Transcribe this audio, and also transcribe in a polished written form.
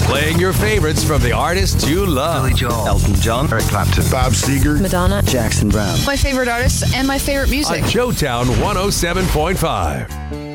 Playing your favorites from the artists you love. Billy Joel, Elton John, Eric Clapton, Bob Seger, Madonna, Jackson Brown. My favorite artists and my favorite music. On Showtown 107.5.